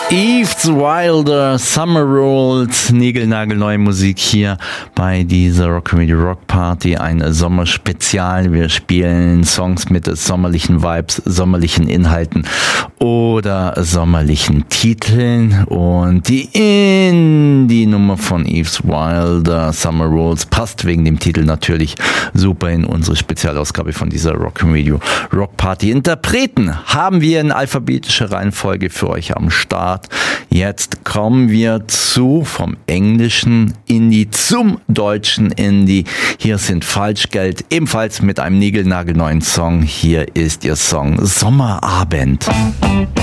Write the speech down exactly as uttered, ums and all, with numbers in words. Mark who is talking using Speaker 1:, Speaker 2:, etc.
Speaker 1: Yves Wilder, Summer Rolls, niegelnagelneue Musik hier bei dieser Rock Comedy Rock Party, ein Sommerspezial. Wir spielen Songs mit sommerlichen Vibes, sommerlichen Inhalten oder sommerlichen Titeln. Und die Indie-Nummer von Yves Wilder, Summer Rolls, passt wegen dem Titel natürlich super in unsere Spezialausgabe von dieser Rock Comedy Rock Party. Interpreten haben wir in alphabetischer Reihenfolge für euch am Start. Jetzt kommen wir zu vom englischen Indie zum deutschen Indie. Hier sind Falschgeld, ebenfalls mit einem niegelnagelneuen Song. Hier ist ihr Song Sommerabend.